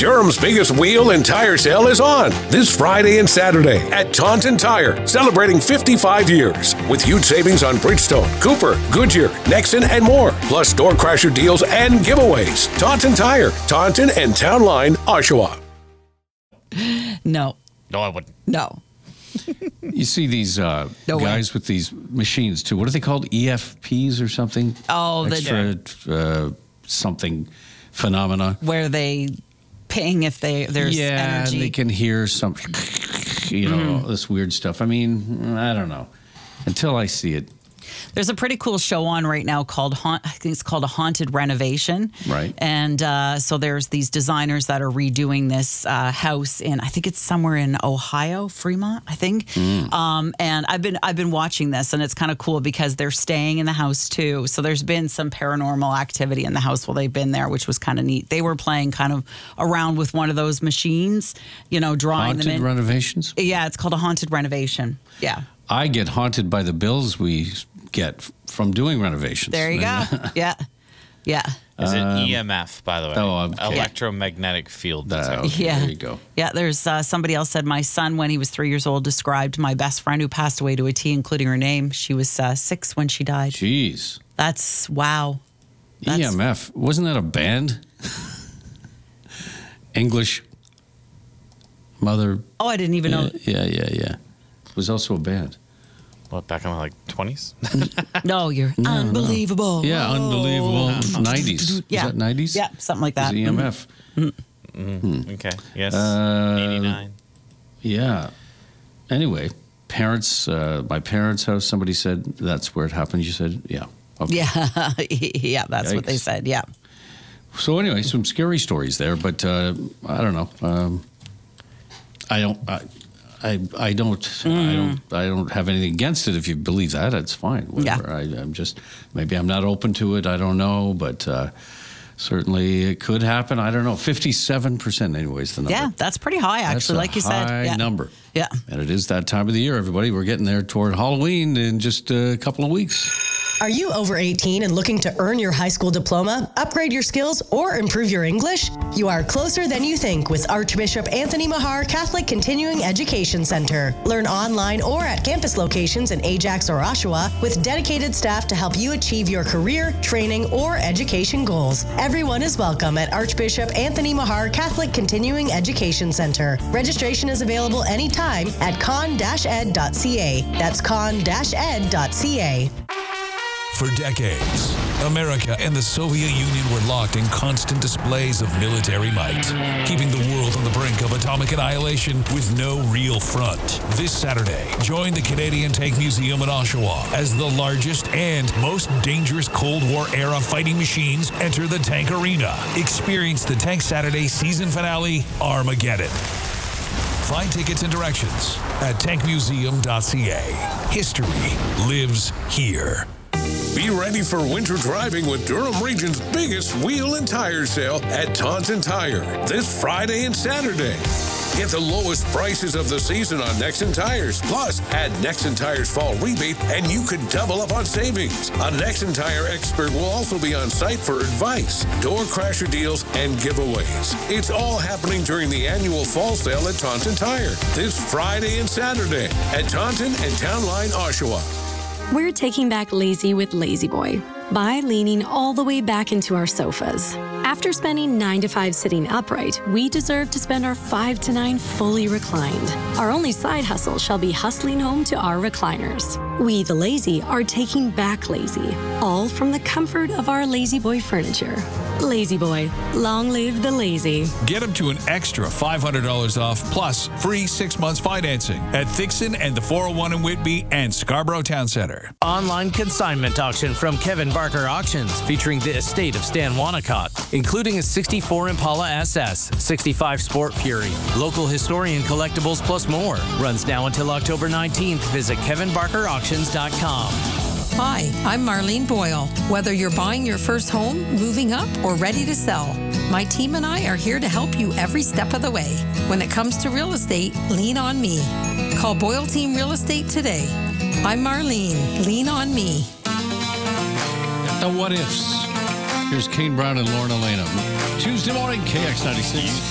Durham's biggest wheel and tire sale is on this Friday and Saturday at Taunton Tire, celebrating 55 years with huge savings on Bridgestone, Cooper, Goodyear, Nexon, and more, plus door crasher deals and giveaways. Taunton Tire, Taunton and Town Line, Oshawa. No. No, I wouldn't. No. You see these guys with these machines too. What are they called? EFPs or something? Oh, something phenomena where they ping if there's energy. And they can hear some, this weird stuff. I mean, I don't know. Until I see it. There's a pretty cool show on right now called I think it's called A Haunted Renovation. Right. And so there's these designers that are redoing this house in, I think it's somewhere in Ohio, Fremont, I think. And I've been watching this, and it's kind of cool because they're staying in the house too. So there's been some paranormal activity in the house while they've been there, which was kind of neat. They were playing kind of around with one of those machines, drawing Haunted them in. renovations? Yeah, it's called A Haunted Renovation. Yeah. I get haunted by the bills we get from doing renovations. There you go. Yeah. Yeah. Is it EMF, by the way? Oh, okay. Electromagnetic field. Okay, Yeah. There you go. Yeah, there's somebody else said, my son, when he was 3 years old, described my best friend who passed away to a T, including her name. She was 6 when she died. Jeez. That's, wow. EMF. Wasn't that a band? English Mother. Oh, I didn't even know. Yeah. It was also a band. What, back in the 20s? No, you're unbelievable. Yeah, unbelievable. 90s. Yeah. Was that 90s? Yeah, something like that. It was EMF. Okay. Yes. 89. Yeah. Anyway, my parents' house, somebody said that's where it happened. You said, yeah. Okay. Yeah. Yeah, that's what they said. Yeah. So anyway, some scary stories there, but I don't know. I don't have anything against it. If you believe that, it's fine. Whatever. Yeah. I'm just, maybe I'm not open to it. I don't know, but certainly it could happen. I don't know. 57% anyways, the number. Yeah, that's pretty high, actually, like you said. High number. Yeah. And it is that time of the year, everybody. We're getting there toward Halloween in just a couple of weeks. Are you over 18 and looking to earn your high school diploma, upgrade your skills, or improve your English? You are closer than you think with Archbishop Anthony Mahar Catholic Continuing Education Center. Learn online or at campus locations in Ajax or Oshawa with dedicated staff to help you achieve your career, training, or education goals. Everyone is welcome at Archbishop Anthony Mahar Catholic Continuing Education Center. Registration is available anytime at con-ed.ca. That's con-ed.ca. For decades, America and the Soviet Union were locked in constant displays of military might, keeping the world on the brink of atomic annihilation with no real front. This Saturday, join the Canadian Tank Museum in Oshawa as the largest and most dangerous Cold War-era fighting machines enter the tank arena. Experience the Tank Saturday season finale, Armageddon. Find tickets and directions at tankmuseum.ca. History lives here. Be ready for winter driving with Durham Region's biggest wheel and tire sale at Taunton Tire this Friday and Saturday. Get the lowest prices of the season on Nexon tires. Plus, add Nexon tires fall rebate and you could double up on savings. A Nexon tire expert will also be on site for advice, door crasher deals, and giveaways. It's all happening during the annual fall sale at Taunton Tire this Friday and Saturday at Taunton and Town Line, Oshawa. We're taking back lazy with Lazy Boy by leaning all the way back into our sofas. After spending 9 to 5 sitting upright, we deserve to spend our 5 to 9 fully reclined. Our only side hustle shall be hustling home to our recliners. We, the lazy, are taking back lazy, all from the comfort of our Lazy Boy furniture. Lazy Boy, long live the lazy. Get them to an extra $500 off plus free 6 months financing at Thixon and the 401 in Whitby and Scarborough Town Center. Online consignment auction from Kevin Barker Auctions featuring the estate of Stan Wanacott, including a 64 Impala SS, 65 Sport Fury, local historian collectibles plus more. Runs now until October 19th. Visit kevinbarkerauctions.com. Hi, I'm Marlene Boyle. Whether you're buying your first home, moving up, or ready to sell, my team and I are here to help you every step of the way. When it comes to real estate, lean on me. Call Boyle Team Real Estate today. I'm Marlene. Lean on me. The What Ifs. Here's Kane Brown and Lauren Elena. Tuesday morning, KX96.